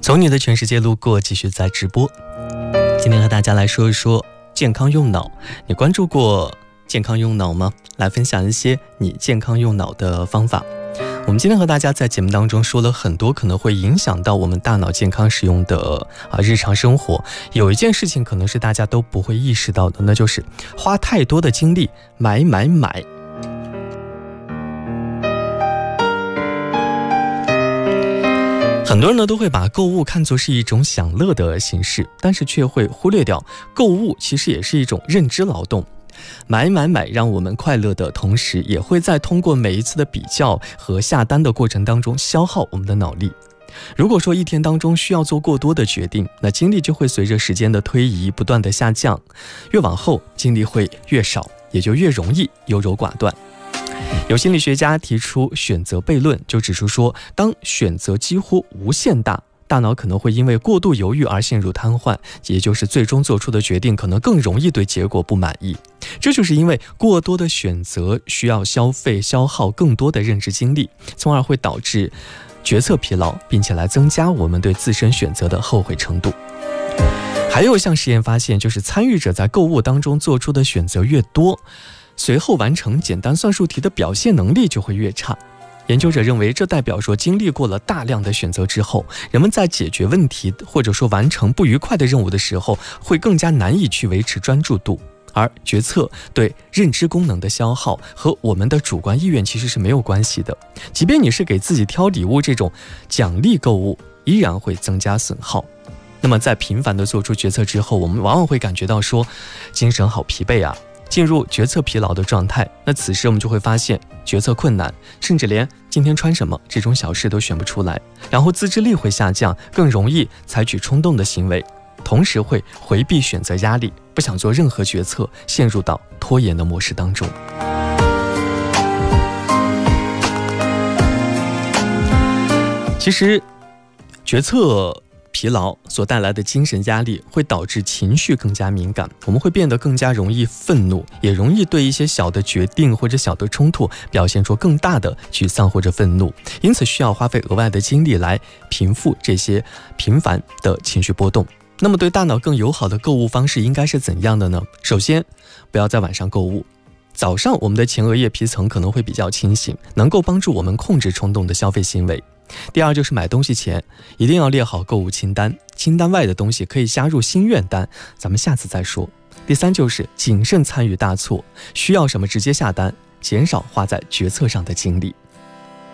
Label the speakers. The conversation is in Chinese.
Speaker 1: 从你的全世界路过，继续在直播。今天和大家来说一说健康用脑。你关注过健康用脑吗？来分享一些你健康用脑的方法。我们今天和大家在节目当中说了很多可能会影响到我们大脑健康使用的日常生活。有一件事情可能是大家都不会意识到的，那就是花太多的精力买。很多人呢都会把购物看作是一种享乐的形式，但是却会忽略掉购物其实也是一种认知劳动。买让我们快乐的同时，也会在通过每一次的比较和下单的过程当中消耗我们的脑力。如果说一天当中需要做过多的决定，那精力就会随着时间的推移不断的下降，越往后精力会越少，也就越容易优柔寡断。有心理学家提出选择悖论，就指出说，当选择几乎无限大，大脑可能会因为过度犹豫而陷入瘫痪，也就是最终做出的决定可能更容易对结果不满意。这就是因为过多的选择需要消耗更多的认知精力，从而会导致决策疲劳，并且来增加我们对自身选择的后悔程度。还有一项实验发现，就是参与者在购物当中做出的选择越多，随后完成简单算术题的表现能力就会越差。研究者认为，这代表说经历过了大量的选择之后，人们在解决问题或者说完成不愉快的任务的时候，会更加难以去维持专注度。而决策对认知功能的消耗和我们的主观意愿其实是没有关系的，即便你是给自己挑礼物这种奖励购物，依然会增加损耗。那么在频繁的做出决策之后，我们往往会感觉到说精神好疲惫啊，进入决策疲劳的状态。那此时我们就会发现决策困难，甚至连今天穿什么这种小事都选不出来，然后自制力会下降，更容易采取冲动的行为，同时会回避选择压力，不想做任何决策，陷入到拖延的模式当中。其实决策疲劳所带来的精神压力会导致情绪更加敏感，我们会变得更加容易愤怒，也容易对一些小的决定或者小的冲突表现出更大的沮丧或者愤怒，因此需要花费额外的精力来平复这些频繁的情绪波动。那么对大脑更友好的购物方式应该是怎样的呢？首先，不要在晚上购物。早上我们的前额叶皮层可能会比较清醒，能够帮助我们控制冲动的消费行为。第二就是买东西前一定要列好购物清单，清单外的东西可以加入心愿单，咱们下次再说。第三就是谨慎参与大错，需要什么直接下单，减少花在决策上的精力。